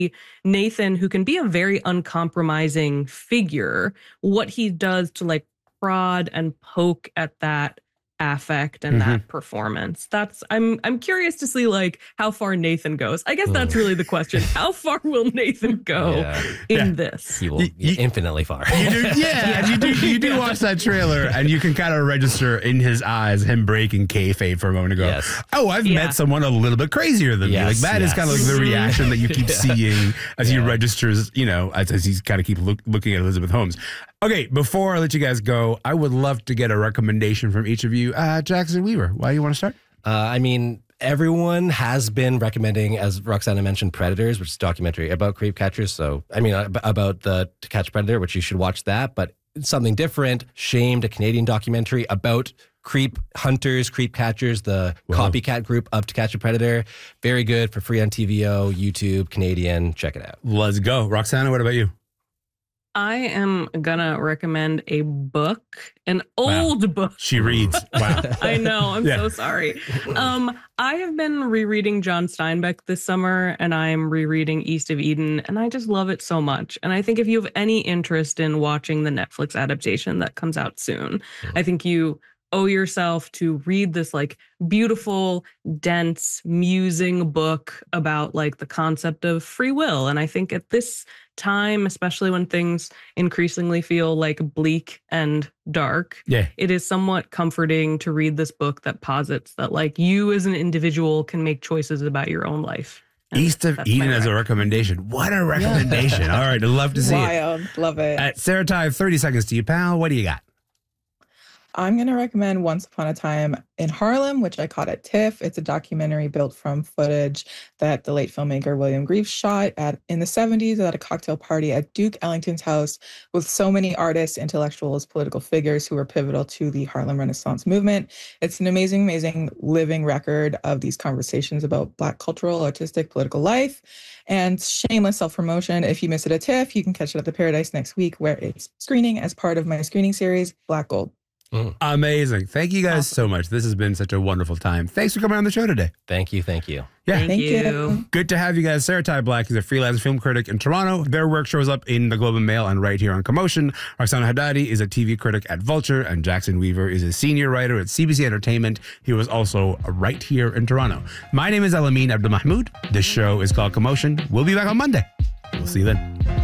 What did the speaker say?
Nathan, who can be a very uncompromising figure, what he does to like prod and poke at that affect and that performance. I'm curious to see like how far Nathan goes. I guess that's really the question. How far will Nathan go in this? He will infinitely far. You do watch that trailer and you can kind of register in his eyes him breaking kayfabe for a moment ago. Yes. Oh, I've met someone a little bit crazier than me. Like that is kind of like the reaction that you keep seeing as he registers, you know, as he's kind of keep looking at Elizabeth Holmes. Okay, before I let you guys go, I would love to get a recommendation from each of you. Jackson Weaver, why do you want to start? I mean, everyone has been recommending, as Roxana mentioned, Predators, which is a documentary about creep catchers. So, I mean, about the To Catch a Predator, which you should watch that. But something different, Shamed, a Canadian documentary about creep hunters, creep catchers, the copycat group of To Catch a Predator. Very good, for free on TVO, YouTube, Canadian. Check it out. Let's go. Roxana, what about you? I am gonna recommend a book, an old book. She reads. Wow. I know. I'm so sorry. I have been rereading John Steinbeck this summer, and I'm rereading East of Eden, and I just love it so much. And I think if you have any interest in watching the Netflix adaptation that comes out soon, I think you owe yourself to read this like beautiful, dense, musing book about like the concept of free will. And I think at this time, especially when things increasingly feel like bleak and dark, it is somewhat comforting to read this book that posits that like you as an individual can make choices about your own life. And East of Eden as a recommendation. What a recommendation. All right, I'd love to see it. Love it. Sarah Ty, 30 seconds to you, pal. What do you got? I'm going to recommend Once Upon a Time in Harlem, which I caught at TIFF. It's a documentary built from footage that the late filmmaker William Greaves shot in the 70s at a cocktail party at Duke Ellington's house with so many artists, intellectuals, political figures who were pivotal to the Harlem Renaissance movement. It's an amazing, amazing living record of these conversations about Black cultural, artistic, political life. And shameless self-promotion, if you miss it at TIFF, you can catch it at the Paradise next week, where it's screening as part of my screening series, Black Gold. Amazing. Thank you guys so much. This has been such a wonderful time. Thanks for coming on the show today. Thank you. Yeah. Thank you. Good to have you guys. Sarah Ty Black is a freelance film critic in Toronto. Their work shows up in the Globe and Mail and right here on Commotion. Roxana Haddadi is a TV critic at Vulture, and Jackson Weaver is a senior writer at CBC Entertainment. He was also right here in Toronto. My name is Alameen Abdul Mahmoud. This show is called Commotion. We'll be back on Monday. We'll see you then.